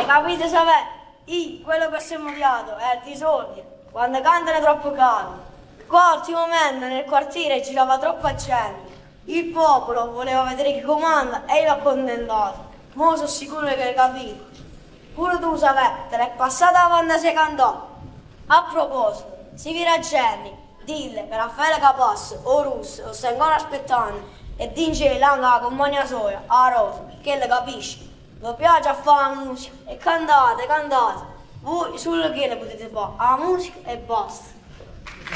capite sapete? Quello che si è odiato è di soldi, quando cantano è troppo caro. Qua ultimamente nel quartiere girava troppa gente. Il popolo voleva vedere chi comanda e io l'ho accontentato. Mo sono sicuro che hai capito. Pure tu sapete, te l'è passata quando si cantò. A proposito, si vira Jenny, dille che Raffaele Capasso o Russo lo sta ancora aspettando e dice la compagnia soia, a Rosa, che le capisce. Vi piace a fare la musica e cantate. Voi solo che le potete fare, la musica e basta.